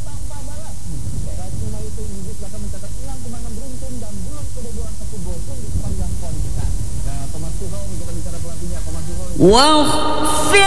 tanpa balas. Cuma itu Inggris bahkan mencatat 6 kemenangan beruntun dan belum kebobolan satu gol pun di sepanjang kualifikasi. Nah, Thomas Tuchel, kita bicara pelatihnya Thomas Tuchel. Wow.